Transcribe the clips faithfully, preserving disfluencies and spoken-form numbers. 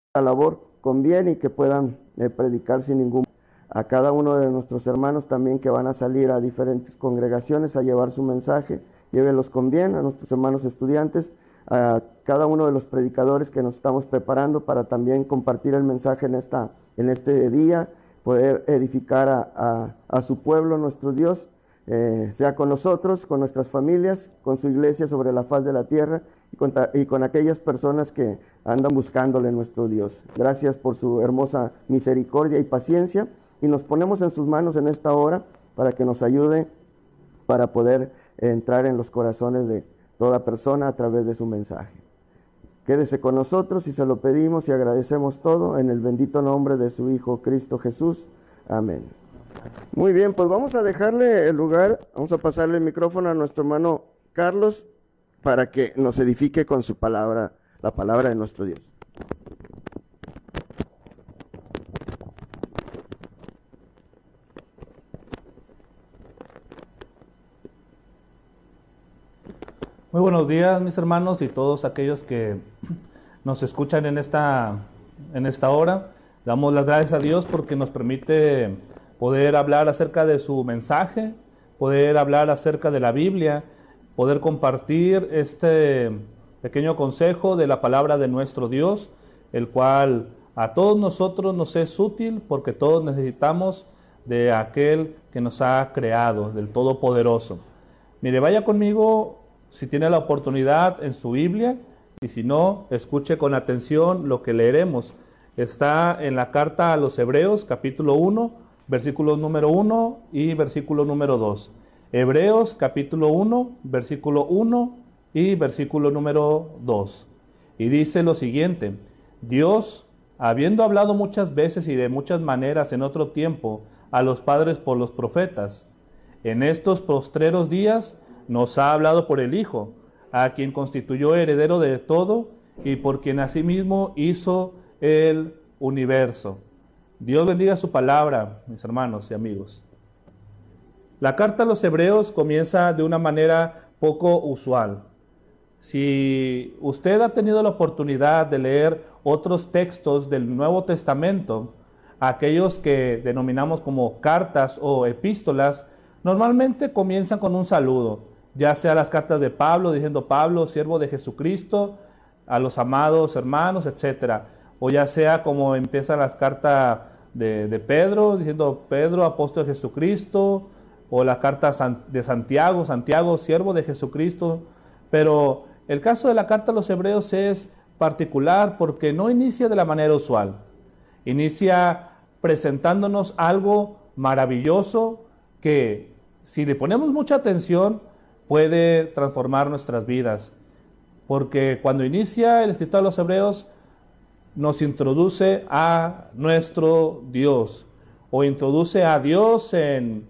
la labor conviene y que puedan eh, predicar sin ningún. A cada uno de nuestros hermanos también que van a salir a diferentes congregaciones a llevar su mensaje, llévenlos con bien, a nuestros hermanos estudiantes, a cada uno de los predicadores que nos estamos preparando para también compartir el mensaje en, esta, en este día, poder edificar a, a, a su pueblo, nuestro Dios, eh, sea con nosotros, con nuestras familias, con su iglesia sobre la faz de la tierra y con, y con aquellas personas que andan buscándole nuestro Dios. Gracias por su hermosa misericordia y paciencia, y nos ponemos en sus manos en esta hora para que nos ayude para poder entrar en los corazones de toda persona a través de su mensaje. Quédese con nosotros y se lo pedimos y agradecemos todo en el bendito nombre de su Hijo Cristo Jesús. Amén. Muy bien, pues vamos a dejarle el lugar, vamos a pasarle el micrófono a nuestro hermano Carlos para que nos edifique con su palabra, la palabra de nuestro Dios. Muy buenos días, mis hermanos, y todos aquellos que nos escuchan en esta, en esta hora. Damos las gracias a Dios porque nos permite poder hablar acerca de su mensaje, poder hablar acerca de la Biblia, poder compartir este pequeño consejo de la palabra de nuestro Dios, el cual a todos nosotros nos es útil porque todos necesitamos de aquel que nos ha creado, del Todopoderoso. Mire, vaya conmigo, si tiene la oportunidad, en su Biblia, y si no, escuche con atención lo que leeremos. Está en la carta a los Hebreos, capítulo uno, versículo número uno y versículo número dos. Hebreos, capítulo uno, versículo uno y versículo número dos. Y dice lo siguiente: Dios, habiendo hablado muchas veces y de muchas maneras en otro tiempo a los padres por los profetas, en estos postreros días nos ha hablado por el Hijo, a quien constituyó heredero de todo y por quien asimismo hizo el universo. Dios bendiga su palabra, mis hermanos y amigos. La carta a los Hebreos comienza de una manera poco usual. Si usted ha tenido la oportunidad de leer otros textos del Nuevo Testamento, aquellos que denominamos como cartas o epístolas, normalmente comienzan con un saludo, ya sea las cartas de Pablo, diciendo Pablo, siervo de Jesucristo, a los amados hermanos, etcétera. O ya sea como empiezan las cartas de, de Pedro, diciendo Pedro, apóstol de Jesucristo, o la carta de Santiago, Santiago, siervo de Jesucristo. Pero el caso de la carta a los Hebreos es particular porque no inicia de la manera usual. Inicia presentándonos algo maravilloso que, si le ponemos mucha atención, puede transformar nuestras vidas. Porque cuando inicia el escritor de los Hebreos, nos introduce a nuestro Dios, o introduce a Dios en,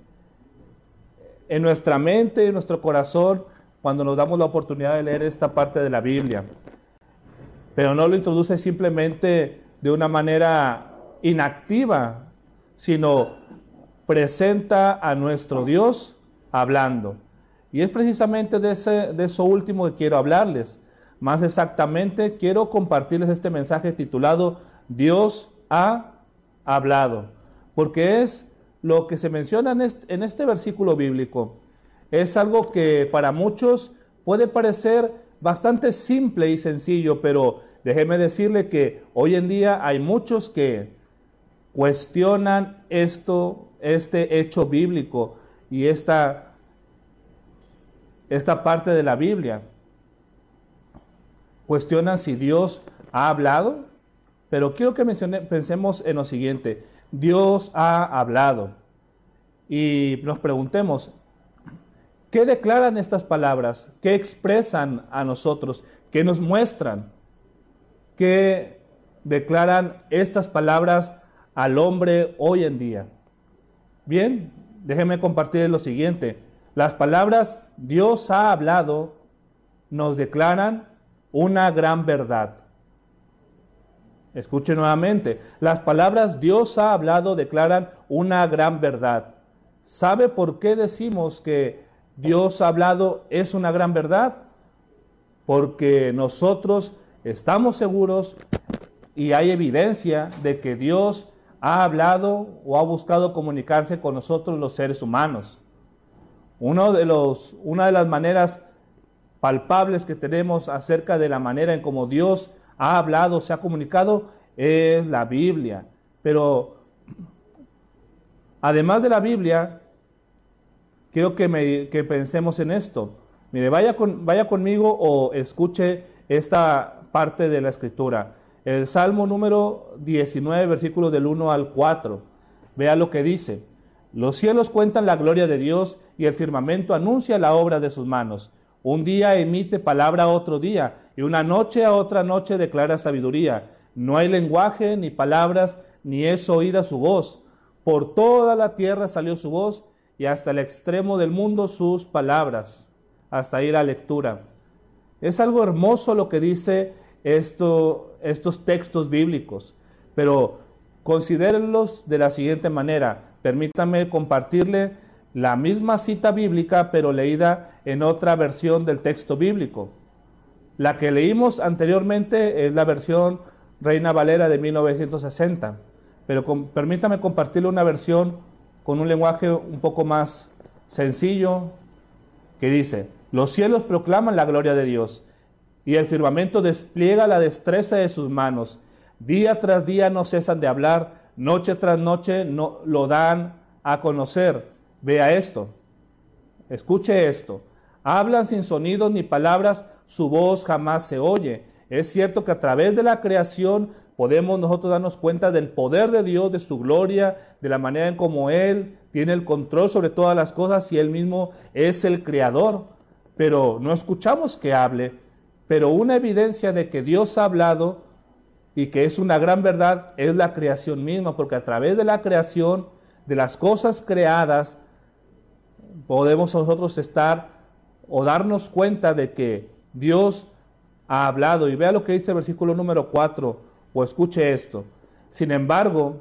en nuestra mente, en nuestro corazón, cuando nos damos la oportunidad de leer esta parte de la Biblia. Pero no lo introduce simplemente de una manera inactiva, sino presenta a nuestro Dios hablando. Y es precisamente de, ese, de eso último que quiero hablarles. Más exactamente, quiero compartirles este mensaje titulado Dios ha hablado, porque es lo que se menciona en este, en este versículo bíblico. Es algo que para muchos puede parecer bastante simple y sencillo, pero déjeme decirle que hoy en día hay muchos que cuestionan esto, este hecho bíblico y esta esta parte de la Biblia. Cuestionan si Dios ha hablado, pero quiero que mencione, pensemos en lo siguiente: Dios ha hablado. Y nos preguntemos, ¿qué declaran estas palabras? ¿Qué expresan a nosotros? ¿Qué nos muestran? ¿Qué declaran estas palabras al hombre hoy en día? Bien, déjenme compartir lo siguiente. Las palabras Dios ha hablado nos declaran una gran verdad. Escuche nuevamente. Las palabras Dios ha hablado declaran una gran verdad. ¿Sabe por qué decimos que Dios ha hablado es una gran verdad? Porque nosotros estamos seguros y hay evidencia de que Dios ha hablado o ha buscado comunicarse con nosotros los seres humanos. Uno de los, una de las maneras palpables que tenemos acerca de la manera en cómo Dios ha hablado, se ha comunicado, es la Biblia. Pero además de la Biblia, quiero que, me, que pensemos en esto. Mire, vaya, con, vaya conmigo o escuche esta parte de la Escritura. El Salmo número diecinueve, versículos del uno al cuatro. Vea lo que dice. Los cielos cuentan la gloria de Dios y el firmamento anuncia la obra de sus manos. Un día emite palabra a otro día y una noche a otra noche declara sabiduría. No hay lenguaje ni palabras, ni es oída su voz. Por toda la tierra salió su voz y hasta el extremo del mundo sus palabras. Hasta ahí la lectura. Es algo hermoso lo que dice esto, estos textos bíblicos, pero considérenlos de la siguiente manera. Permítame compartirle la misma cita bíblica, pero leída en otra versión del texto bíblico. La que leímos anteriormente es la versión Reina Valera de mil novecientos sesenta, pero con, permítame compartirle una versión con un lenguaje un poco más sencillo, que dice: los cielos proclaman la gloria de Dios, y el firmamento despliega la destreza de sus manos. Día tras día no cesan de hablar, noche tras noche no, lo dan a conocer. Vea esto, escuche esto. Hablan sin sonidos ni palabras, su voz jamás se oye. Es cierto que a través de la creación podemos nosotros darnos cuenta del poder de Dios, de su gloria, de la manera en cómo Él tiene el control sobre todas las cosas y Él mismo es el creador. Pero no escuchamos que hable. Pero una evidencia de que Dios ha hablado y que es una gran verdad es la creación misma, porque a través de la creación, de las cosas creadas, podemos nosotros estar o darnos cuenta de que Dios ha hablado. Y vea lo que dice el versículo número cuatro, o escuche esto. Sin embargo,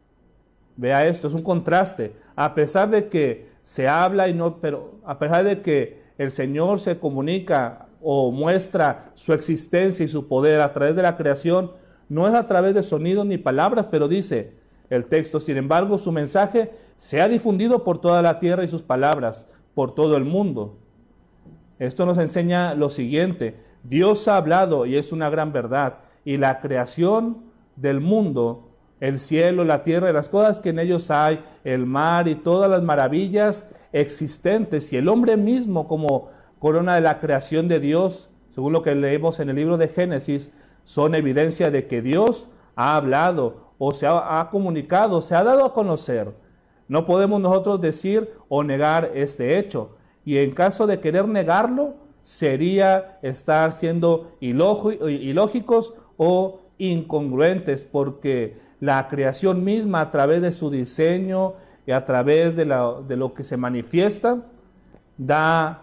vea esto, es un contraste. A pesar de que se habla y no, pero a pesar de que el Señor se comunica o muestra su existencia y su poder a través de la creación, no es a través de sonidos ni palabras, pero dice el texto: sin embargo, su mensaje se ha difundido por toda la tierra y sus palabras por todo el mundo. Esto nos enseña lo siguiente: Dios ha hablado y es una gran verdad, y la creación del mundo, el cielo, la tierra y las cosas que en ellos hay, el mar y todas las maravillas existentes, y el hombre mismo como corona de la creación de Dios, según lo que leemos en el libro de Génesis, son evidencia de que Dios ha hablado o se ha, ha comunicado, se ha dado a conocer. No podemos nosotros decir o negar este hecho, y en caso de querer negarlo, sería estar siendo ilógicos o incongruentes, porque la creación misma, a través de su diseño y a través de, la, de lo que se manifiesta, da,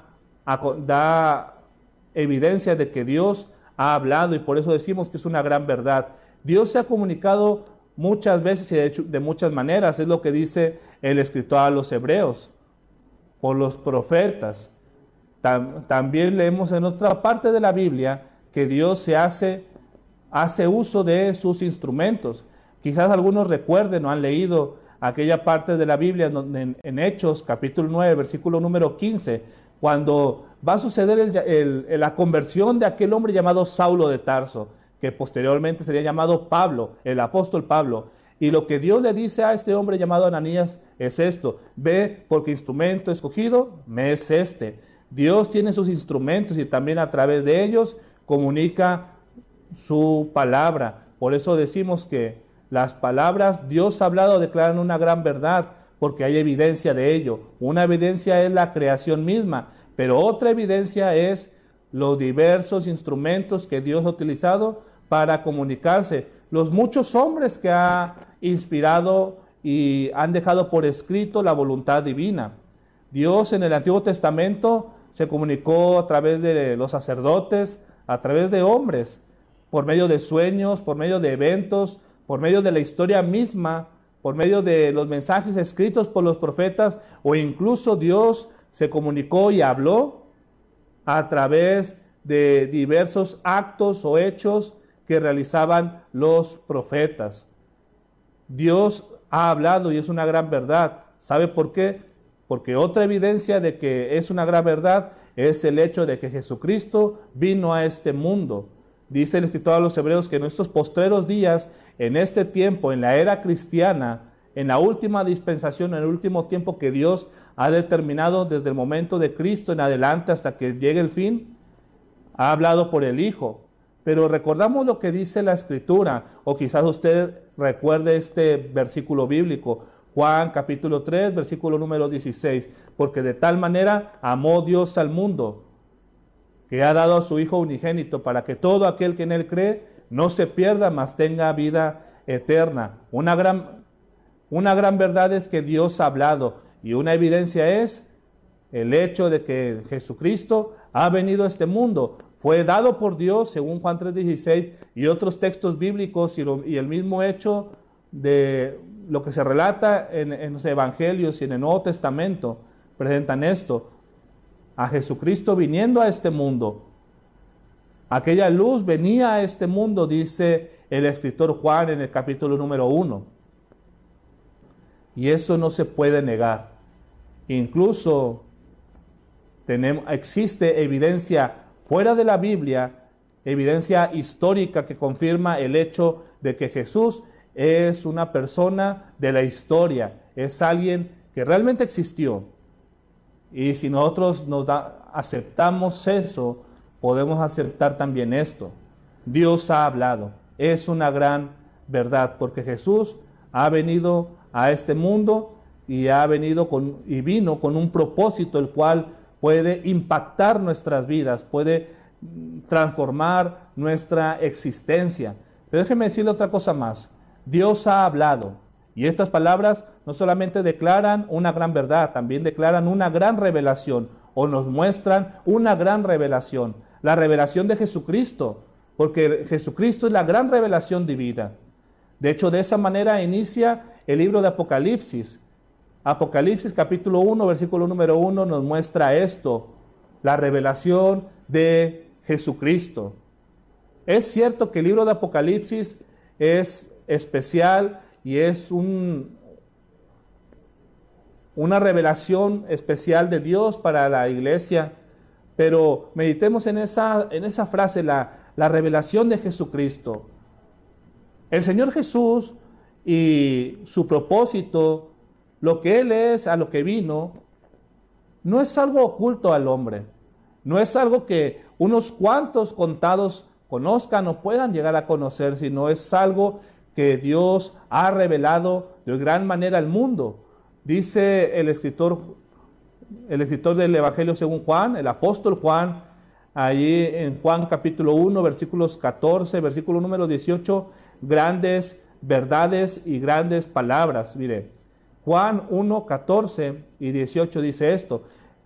da evidencia de que Dios ha hablado, y por eso decimos que es una gran verdad. Dios se ha comunicado muchas veces y de, hecho, de muchas maneras, es lo que dice el escritor a los Hebreos, por los profetas. Tam, también leemos en otra parte de la Biblia que Dios se hace, hace uso de sus instrumentos. Quizás algunos recuerden o han leído aquella parte de la Biblia en, en Hechos, capítulo nueve, versículo número quince, cuando va a suceder el, el, la conversión de aquel hombre llamado Saulo de Tarso, que posteriormente sería llamado Pablo, el apóstol Pablo. Y lo que Dios le dice a este hombre llamado Ananías es esto: ve, porque instrumento escogido me es este. Dios tiene sus instrumentos y también a través de ellos comunica su palabra. Por eso decimos que las palabras Dios ha hablado declaran una gran verdad, porque hay evidencia de ello. Una evidencia es la creación misma, pero otra evidencia es los diversos instrumentos que Dios ha utilizado para comunicarse. Los muchos hombres que ha inspirado y han dejado por escrito la voluntad divina. Dios en el Antiguo Testamento se comunicó a través de los sacerdotes, a través de hombres, por medio de sueños, por medio de eventos, por medio de la historia misma, por medio de los mensajes escritos por los profetas, o incluso Dios se comunicó y habló a través de diversos actos o hechos que realizaban los profetas. Dios ha hablado y es una gran verdad. ¿Sabe por qué? Porque otra evidencia de que es una gran verdad es el hecho de que Jesucristo vino a este mundo. Dice el escritor a los Hebreos que en estos postreros días, en este tiempo, en la era cristiana, en la última dispensación, en el último tiempo que Dios ha determinado desde el momento de Cristo en adelante hasta que llegue el fin, ha hablado por el Hijo. Pero recordamos lo que dice la Escritura, o quizás usted recuerde este versículo bíblico, Juan capítulo tres, versículo número dieciséis, porque de tal manera amó Dios al mundo, que ha dado a su Hijo unigénito, para que todo aquel que en Él cree no se pierda, mas tenga vida eterna. Una gran, una gran verdad es que Dios ha hablado, y una evidencia es el hecho de que Jesucristo ha venido a este mundo. Fue dado por Dios, según Juan tres dieciséis, y otros textos bíblicos, y, lo, y el mismo hecho de lo que se relata en, en los evangelios y en el Nuevo Testamento, presentan esto, a Jesucristo viniendo a este mundo. Aquella luz venía a este mundo, dice el escritor Juan en el capítulo número uno. Y eso no se puede negar. Incluso tenemos, existe evidencia fuera de la Biblia, evidencia histórica que confirma el hecho de que Jesús es una persona de la historia, es alguien que realmente existió. Y si nosotros nos da, aceptamos eso, podemos aceptar también esto. Dios ha hablado, es una gran verdad, porque Jesús ha venido a este mundo y ha venido con, y vino con un propósito, el cual puede impactar nuestras vidas, puede transformar nuestra existencia. Pero déjeme decirle otra cosa más. Dios ha hablado, y estas palabras no solamente declaran una gran verdad, también declaran una gran revelación, o nos muestran una gran revelación, la revelación de Jesucristo, porque Jesucristo es la gran revelación divina. De hecho, de esa manera inicia el libro de Apocalipsis. Apocalipsis capítulo uno, versículo número uno nos muestra esto, la revelación de Jesucristo. Es cierto que el libro de Apocalipsis es especial y es un, una revelación especial de Dios para la iglesia, pero meditemos en esa, en esa frase, la, la revelación de Jesucristo. El Señor Jesús y su propósito, lo que Él es, a lo que vino, no es algo oculto al hombre, no es algo que unos cuantos contados conozcan o puedan llegar a conocer, sino es algo que Dios ha revelado de gran manera al mundo. Dice el escritor, el escritor del Evangelio según Juan, el apóstol Juan, allí en Juan capítulo uno, versículos catorce, versículo número dieciocho, grandes verdades y grandes palabras. Mire, Juan uno, catorce y dieciocho dice esto.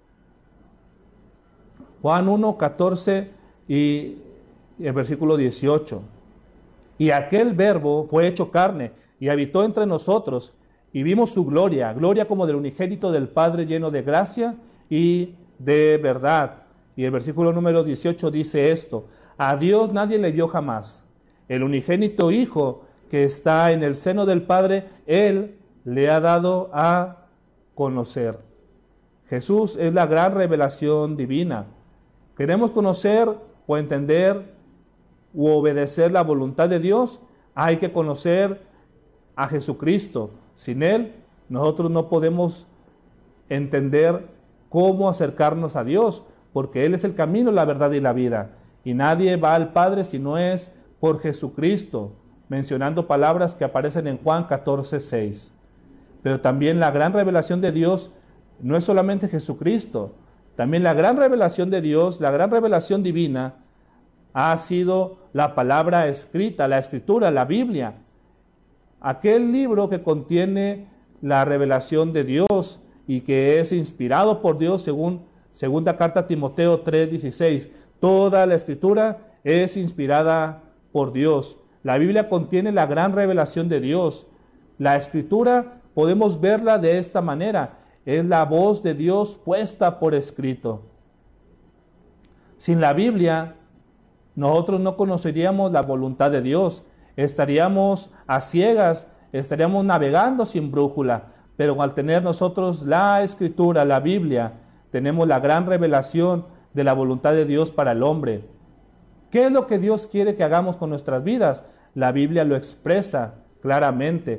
Juan uno, catorce y el versículo dieciocho. Y aquel verbo fue hecho carne y habitó entre nosotros, y vimos su gloria, gloria como del unigénito del Padre, lleno de gracia y de verdad. Y el versículo número dieciocho dice esto: a Dios nadie le vio jamás. El unigénito Hijo que está en el seno del Padre, Él le ha dado a conocer. Jesús es la gran revelación divina. Queremos conocer o entender u obedecer la voluntad de Dios, hay que conocer a Jesucristo. Sin Él, nosotros no podemos entender cómo acercarnos a Dios, porque Él es el camino, la verdad y la vida. Y nadie va al Padre si no es por Jesucristo, mencionando palabras que aparecen en Juan catorce, seis. Pero también la gran revelación de Dios no es solamente Jesucristo, también la gran revelación de Dios, la gran revelación divina, ha sido la palabra escrita, la escritura, la Biblia. Aquel libro que contiene la revelación de Dios y que es inspirado por Dios según segunda carta a Timoteo tres dieciséis. Toda la escritura es inspirada por Dios. La Biblia contiene la gran revelación de Dios. La escritura podemos verla de esta manera. Es la voz de Dios puesta por escrito. Sin la Biblia, nosotros no conoceríamos la voluntad de Dios. Estaríamos a ciegas, estaríamos navegando sin brújula. Pero al tener nosotros la Escritura, la Biblia, tenemos la gran revelación de la voluntad de Dios para el hombre. ¿Qué es lo que Dios quiere que hagamos con nuestras vidas? La Biblia lo expresa claramente.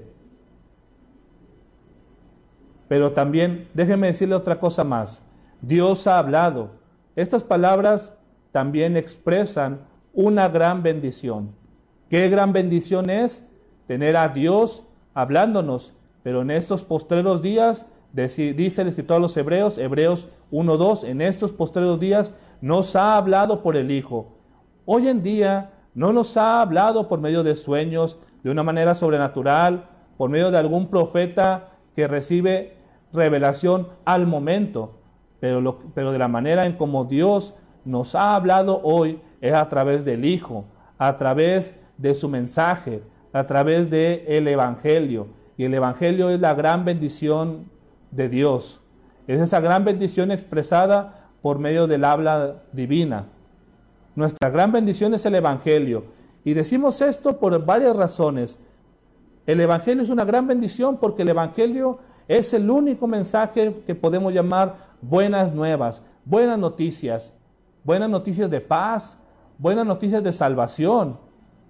Pero también, déjeme decirle otra cosa más. Dios ha hablado. Estas palabras también expresan una gran bendición. ¿Qué gran bendición es? Tener a Dios hablándonos. Pero en estos postreros días, dice el escritor a los Hebreos, Hebreos uno dos, en estos postreros días nos ha hablado por el Hijo. Hoy en día no nos ha hablado por medio de sueños, de una manera sobrenatural, por medio de algún profeta que recibe revelación al momento, pero, lo, pero de la manera en como Dios nos ha hablado hoy es a través del Hijo, a través de su mensaje, a través del Evangelio. Y el Evangelio es la gran bendición de Dios. Es esa gran bendición expresada por medio del habla divina. Nuestra gran bendición es el Evangelio. Y decimos esto por varias razones. El Evangelio es una gran bendición porque el Evangelio es el único mensaje que podemos llamar buenas nuevas, buenas noticias, buenas noticias de paz, buenas noticias de salvación.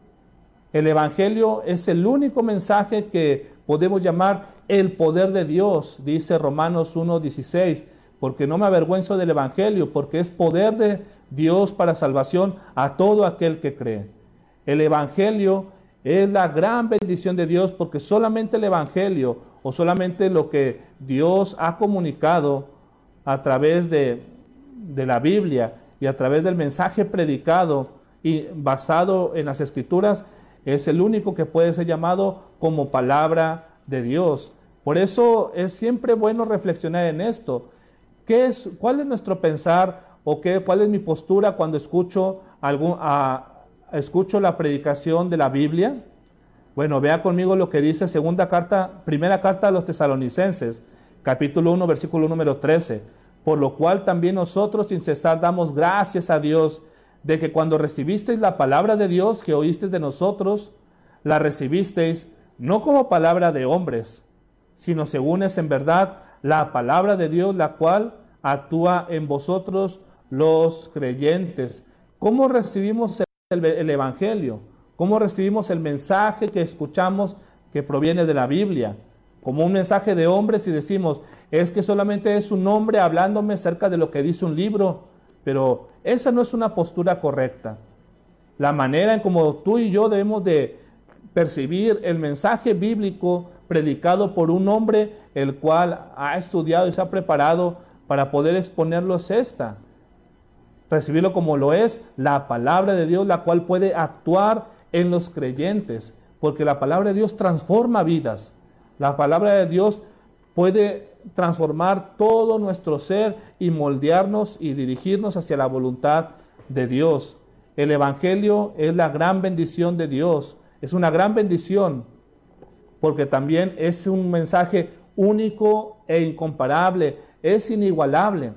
El Evangelio es el único mensaje que podemos llamar el poder de Dios, dice Romanos uno dieciséis, porque no me avergüenzo del Evangelio, porque es poder de Dios para salvación a todo aquel que cree. El Evangelio es la gran bendición de Dios porque solamente el Evangelio o solamente lo que Dios ha comunicado a través de, de la Biblia y a través del mensaje predicado y basado en las Escrituras es el único que puede ser llamado como palabra de Dios. Por eso es siempre bueno reflexionar en esto. ¿Qué es, ¿Cuál es nuestro pensar o qué, cuál es mi postura cuando escucho, algún, a, escucho la predicación de la Biblia? Bueno, vea conmigo lo que dice segunda carta, primera carta a los Tesalonicenses, capítulo uno, versículo número trece. Por lo cual también nosotros sin cesar damos gracias a Dios de que cuando recibisteis la palabra de Dios que oísteis de nosotros, la recibisteis no como palabra de hombres, sino según es en verdad la palabra de Dios, la cual actúa en vosotros los creyentes. ¿Cómo recibimos el, el Evangelio? ¿Cómo recibimos el mensaje que escuchamos que proviene de la Biblia? Como un mensaje de hombres y decimos, es que solamente es un hombre hablándome acerca de lo que dice un libro, pero esa no es una postura correcta. La manera en como tú y yo debemos de percibir el mensaje bíblico predicado por un hombre el cual ha estudiado y se ha preparado para poder exponerlo es esta. Recibirlo como lo es la palabra de Dios, la cual puede actuar en los creyentes, porque la palabra de Dios transforma vidas. La palabra de Dios puede transformar todo nuestro ser y moldearnos y dirigirnos hacia la voluntad de Dios. El Evangelio es la gran bendición de Dios. Es una gran bendición porque también es un mensaje único e incomparable, es inigualable.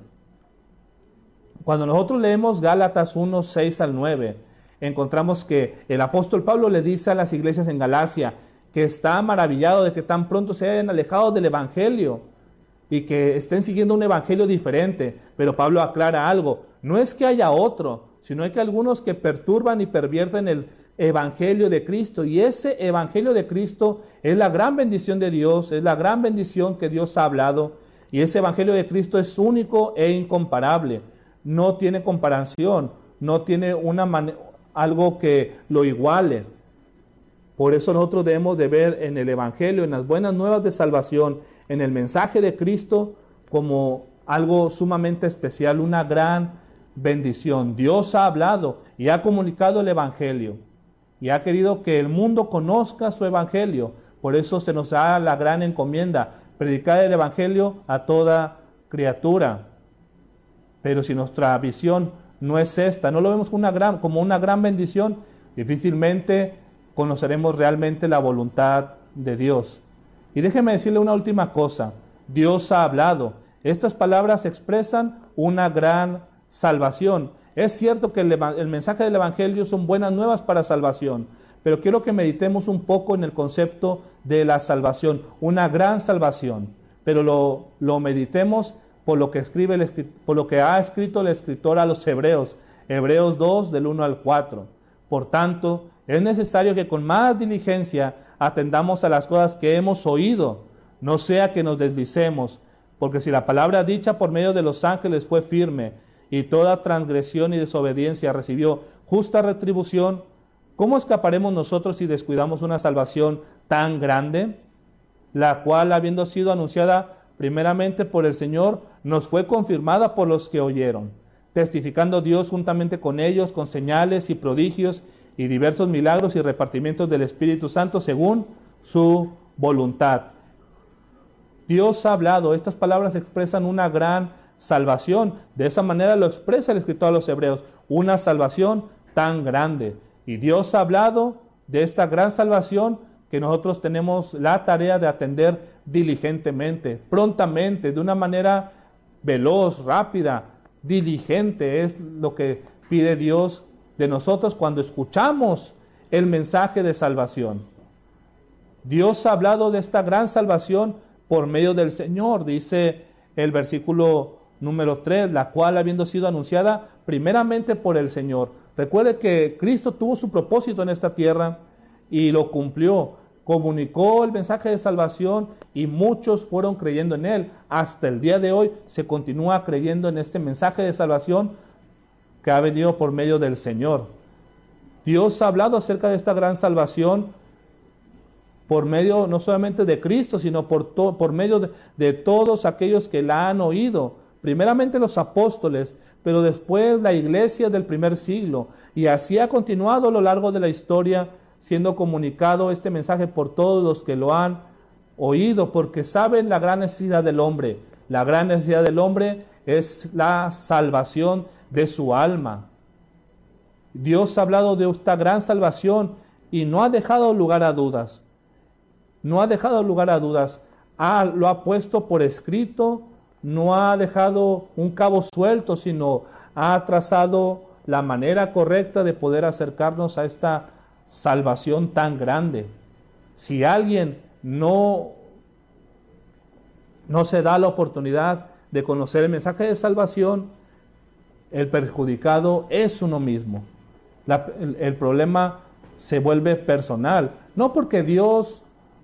Cuando nosotros leemos Gálatas uno, seis al nueve, encontramos que el apóstol Pablo le dice a las iglesias en Galacia que está maravillado de que tan pronto se hayan alejado del Evangelio y que estén siguiendo un Evangelio diferente. Pero Pablo aclara algo, no es que haya otro, sino hay que algunos que perturban y pervierten el Evangelio de Cristo, y ese Evangelio de Cristo es la gran bendición de Dios, es la gran bendición que Dios ha hablado, y ese Evangelio de Cristo es único e incomparable, no tiene comparación, no tiene una man- algo que lo iguale. Por eso nosotros debemos de ver en el Evangelio, en las buenas nuevas de salvación, en el mensaje de Cristo como algo sumamente especial, una gran bendición. Dios ha hablado y ha comunicado el Evangelio y ha querido que el mundo conozca su Evangelio. Por eso se nos da la gran encomienda, predicar el Evangelio a toda criatura. Pero si nuestra visión no es esta, no lo vemos como una gran, como una gran bendición, difícilmente conoceremos realmente la voluntad de Dios. Y déjeme decirle una última cosa. Dios ha hablado. Estas palabras expresan una gran salvación. Es cierto que el, el mensaje del Evangelio son buenas nuevas para salvación, pero quiero que meditemos un poco en el concepto de la salvación, una gran salvación, pero lo, lo meditemos por lo que escribe el, por lo que ha escrito el escritor a los Hebreos, Hebreos dos, del uno al cuatro. Por tanto, es necesario que con más diligencia atendamos a las cosas que hemos oído, no sea que nos deslicemos, porque si la palabra dicha por medio de los ángeles fue firme, y toda transgresión y desobediencia recibió justa retribución, ¿cómo escaparemos nosotros si descuidamos una salvación tan grande, la cual, habiendo sido anunciada primeramente por el Señor, nos fue confirmada por los que oyeron, testificando Dios juntamente con ellos, con señales y prodigios y diversos milagros y repartimientos del Espíritu Santo según su voluntad? Dios ha hablado, estas palabras expresan una gran salvación. De esa manera lo expresa el escritor a los Hebreos, una salvación tan grande. Y Dios ha hablado de esta gran salvación que nosotros tenemos la tarea de atender diligentemente, prontamente, de una manera veloz, rápida, diligente. Es lo que pide Dios de nosotros cuando escuchamos el mensaje de salvación. Dios ha hablado de esta gran salvación por medio del Señor, dice el versículo número tres, la cual habiendo sido anunciada primeramente por el Señor. Recuerde que Cristo tuvo su propósito en esta tierra y lo cumplió. Comunicó el mensaje de salvación y muchos fueron creyendo en él. Hasta el día de hoy se continúa creyendo en este mensaje de salvación que ha venido por medio del Señor. Dios ha hablado acerca de esta gran salvación por medio no solamente de Cristo, sino por, to, por medio de, de todos aquellos que la han oído. Primeramente los apóstoles, pero después la iglesia del primer siglo. Y así ha continuado a lo largo de la historia, siendo comunicado este mensaje por todos los que lo han oído, porque saben la gran necesidad del hombre. La gran necesidad del hombre es la salvación de su alma. Dios ha hablado de esta gran salvación y no ha dejado lugar a dudas. No ha dejado lugar a dudas. Ha, lo ha puesto por escrito. No ha dejado un cabo suelto, sino ha trazado la manera correcta de poder acercarnos a esta salvación tan grande. Si alguien no, no se da la oportunidad de conocer el mensaje de salvación, el perjudicado es uno mismo. La, el, el problema se vuelve personal, no porque Dios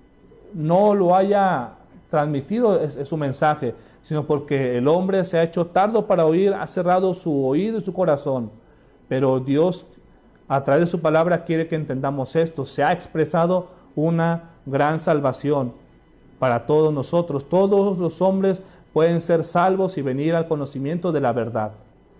no lo haya transmitido es, es su mensaje, sino porque el hombre se ha hecho tardo para oír, ha cerrado su oído y su corazón. Pero Dios, a través de su palabra, quiere que entendamos esto. Se ha expresado una gran salvación para todos nosotros. Todos los hombres pueden ser salvos y venir al conocimiento de la verdad.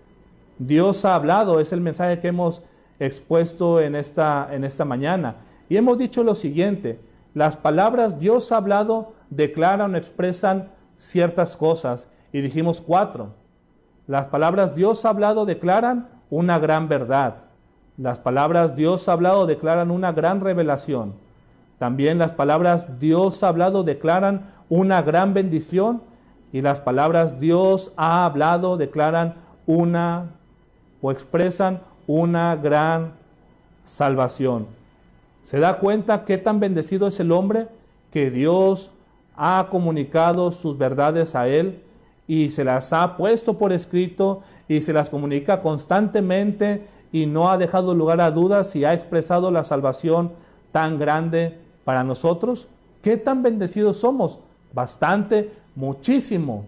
Dios ha hablado, es el mensaje que hemos expuesto en esta, en esta mañana. Y hemos dicho lo siguiente: las palabras Dios ha hablado declaran o expresan ciertas cosas, y dijimos cuatro. Las palabras Dios ha hablado declaran una gran verdad. Las palabras Dios ha hablado declaran una gran revelación. También las palabras Dios ha hablado declaran una gran bendición, y las palabras Dios ha hablado declaran una o expresan una gran salvación. ¿Se da cuenta qué tan bendecido es el hombre que Dios ha comunicado sus verdades a él y se las ha puesto por escrito y se las comunica constantemente y no ha dejado lugar a dudas y ha expresado la salvación tan grande para nosotros? ¿Qué tan bendecidos somos? Bastante, muchísimo.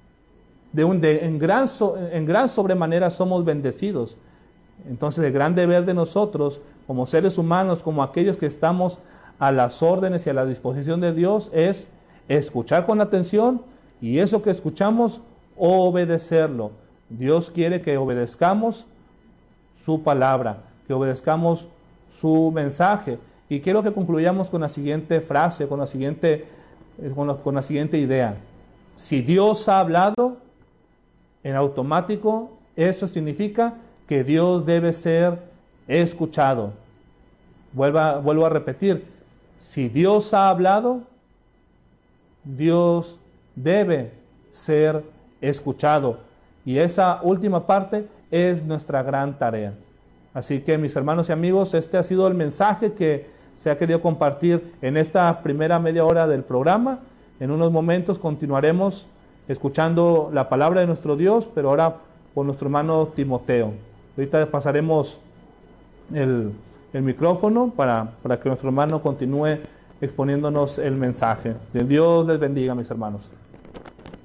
De un, de, en, gran so, en gran sobremanera somos bendecidos. Entonces el gran deber de nosotros como seres humanos, como aquellos que estamos a las órdenes y a la disposición de Dios, es escuchar con atención y eso que escuchamos, obedecerlo. Dios quiere que obedezcamos su palabra, que obedezcamos su mensaje. Y quiero que concluyamos con la siguiente frase, con la siguiente, con la, con la siguiente idea. Si Dios ha hablado, en automático, eso significa que Dios debe ser escuchado. Vuelva, vuelvo a repetir, si Dios ha hablado, Dios debe ser escuchado. Y esa última parte es nuestra gran tarea. Así que, mis hermanos y amigos, este ha sido el mensaje que se ha querido compartir en esta primera media hora del programa. En unos momentos continuaremos escuchando la palabra de nuestro Dios, pero ahora por nuestro hermano Timoteo. Ahorita pasaremos el, el micrófono para, para que nuestro hermano continúe exponiéndonos el mensaje. Que Dios les bendiga, mis hermanos.